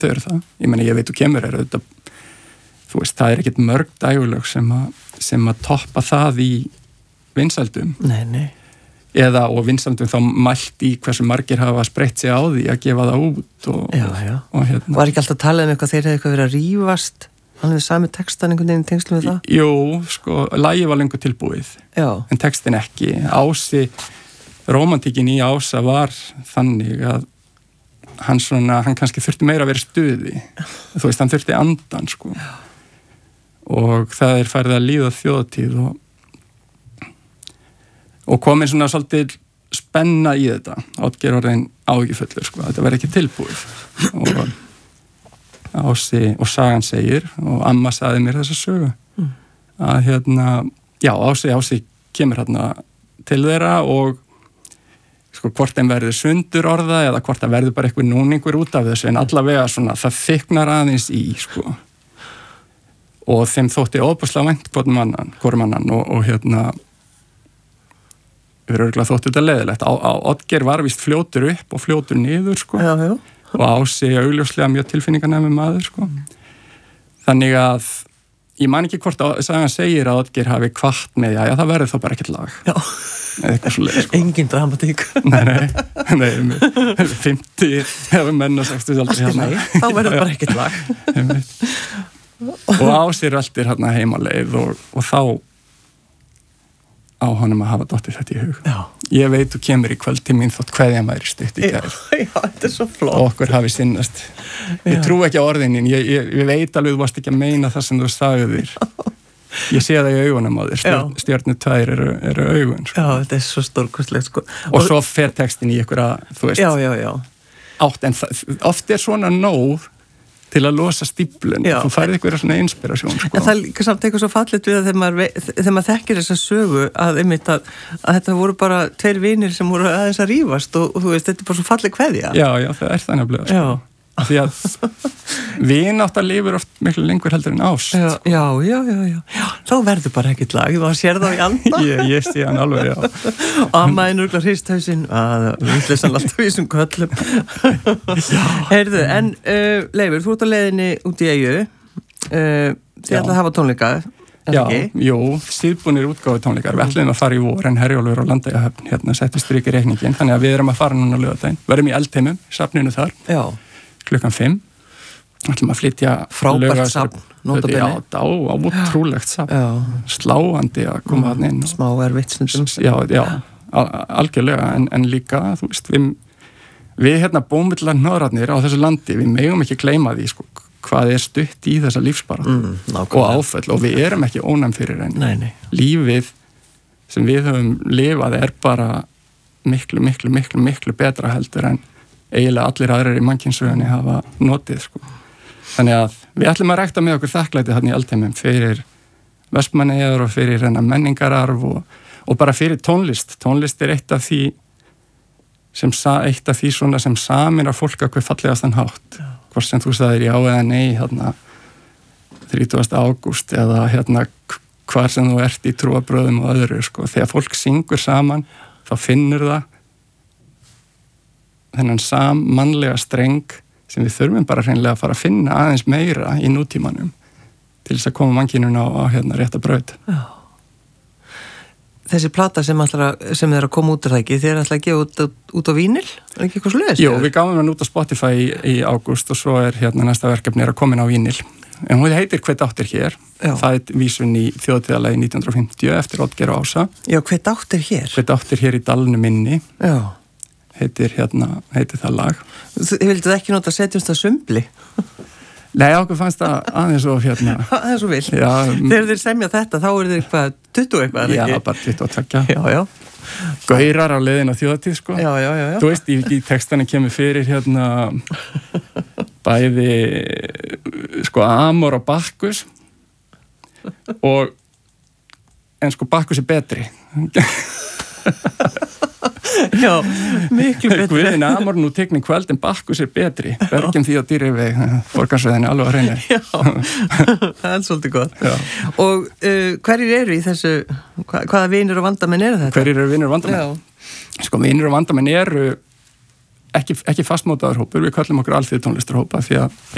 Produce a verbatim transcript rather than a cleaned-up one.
þau eru það, ég meina ég veit þú kemur er þetta, þú veist, það er ekkert mörg dægurlög sem að sem að toppa það í vinsældum nei, nei. eða og vinsældum þá mælt í hversu margir hafa spreytt sig á því að gefa það út og, já, já. og hérna Var ekki alltaf að tala um eitthvað þeir hefði eitthvað verið að rífast hann við sami textan einhvern veginn tengslu við það? Jú, sko, lagið var lengur tilbúið já. En textin ekki Ási, rómantíkin í Ása var þannig að hann svona, hann kannski þurfti meira að vera stuði þú veist, hann þurfti andan sko já. Og það er færið að líða þjóðatíð og og komin svona svolítið spenna í þetta Oddgeir orðinn áhyggjufullur sko, þetta verði ekki tilbúið og Ási og sagan segir og amma sagði mér þessa sögu mm. að hérna, já Ási, Ási kemur hérna til þeirra og sko hvort þeim verður sundur orða eða hvort það verður bara eitthvað núningur út af þessu en allavega svona það þyknar aðeins í sko og þeim þótti óbúslega vænt hvorm annan, hvorm annan og, og hérna við erum örgulega þótti þetta leiðilegt á, á Oddgeir var víst fljótur upp og fljótur niður sko já, já. og Ási augljóslega mjög tilfinninganæmi maður sko mm. þannig að ég man ekki hvort að sagan segir að Oddgeir hafi kvart með já, já það verður þá bara ekkert lag já. eða eitthvað svo leið sko engin dramatík nei, nei, nei fimmtíu hefur menn og sextíu aldrei hérna þá verður bara ekkert lag og Ási röltir hérna heimaleið og, og þá á honum að hafa dottið þetta í hug já. Ég veit þú kemur í kvöld til mín þótt kveðjan væri stutt í gær já, já, þetta er svo flott og okkur hafi sinnast ég já. Trú ekki á orðinin ég, ég, ég veit alveg þú varst ekki að meina það sem þú sagðir ég sé það í augunum á þér Stjörn, stjörnu tvær eru, eru augun sko. já, þetta er svo stórkostlegt sko. og, og svo fer textin í ykkur að þú veist já, já, já. átt en það, oft er svona nóg til að losa stíplun þú færið ykkur svona inspirasjón sko. en það líka samt eitthvað svo fallet við að þegar maður, þegar maður þekkir þessa sögu að, einmitt, að, að þetta voru bara tveir vinir sem voru aðeins að rífast og, og þú veist, þetta er bara svo falleg kveðja já, já, það er það nefnilega sko. því að vináttar lifir oft miklu lengur heldur en ást já, já, já, já, já þá verður bara ekkert lag, þú sér það í anda ég, ég sé hann alveg, já og amma er nörgla hristhausinn að við lesan alltaf í þessum köllum heyrðu, en uh, Leifur, þú ert á leiðinni út í eyju uh, þið ætla að hafa tónleika já, jú, síðbúnir útgáfu tónleikar við ætlum að fara í vor en Herjólfur og Landeyjahöfn hérna setti strik í reikningin þannig að við erum að fara núna á laugardaginn verðum í Eldheimum, safninu þar já. Klukkan fimm ætlum að flytja frábært safn já, á, á útrúlegt safn sláandi að koma mm, hann inn smá erfitt stundum já, já, algjörlega en, en líka, þú veist við, við hérna bómullar nöðrarnir á þessu landi, við megum ekki gleyma því sko, hvað er stutt í þessa lífsbaráttu mm, og áföll og við erum ekki ónæm fyrir henni nei, nei. Lífið sem við höfum lifað er bara miklu, miklu, miklu, miklu betra heldur en eiginlega allir aðrir í mannkynssögunni hafa notið sko. Þannig að við ætlum að rækta með okkur þakklæti þarna í Eldheimum fyrir Vestmannaeyjar og fyrir menningararf og, og bara fyrir tónlist. Tónlist er eitt af því sem eitt af því svona sem saminar fólk að hver fallegastan hátt. Já. Hvort sem þú sagðir já eða nei hérna þrítugasta ágúst eða hérna hvar sem þú ert í trúarbröðum og öðru sko. Þegar fólk syngur saman þá finnur það þennan sammannlega streng sem við þurfum bara hreinlega að fara að finna aðeins meira í nútímanum til þess að koma mannkynun á, á hérna rétta braut. Já. Þessi plata sem, allra, sem er að koma út er það ekki, þið er alltaf að gefa út, út á vínil? Er ekki eitthvað sluðist? Jú, við gáum hann út á Spotify í, í ágúst og svo er hérna næsta verkefni er að koma inn á vínil. En hún heitir Hve dáttir hér. Já. Það er vísun í þjóðtíðalagi nítján hundruð og fimmtíu eftir Oddgeir og Ása. Já, Hve dáttir hér? Hve dáttir hér í dalnum minni. Já. Heitir hérna, heitir það lag. Þið vildið ekki nota setjumst að sumbli? Nei, okkur fannst það aðeins og hérna. Það er svo vill. Já. Þegar þeir semja þetta, þá er þeir eitthvað tuttugu eitthvað, já, ekki? Já, bara tuttugu og tveggja. Já, já. Gaurar á leiðin á þjóðatíð, sko. Já, já, já, já. Þú veist, í, í textana kemur fyrir hérna bæði sko Amor og Bakkus og en sko Bakkus er betri. Já, miklu betri. Guðin Amor nú teknin kvöld en Bakkus er betri. Bergjum því á dýriveg, forgangsveðinni alveg að reyna. Já, það er svolítið gott. Já. Og uh, hverjir eru í þessu, hva, hvaða vinir og vandamenn eru þetta? Hverjir eru vinir og vandamenn? Já. Sko, vinir og vandamenn eru ekki, ekki fastmótaður hópur, við kallum okkur alþýðu tónlistarhópa því að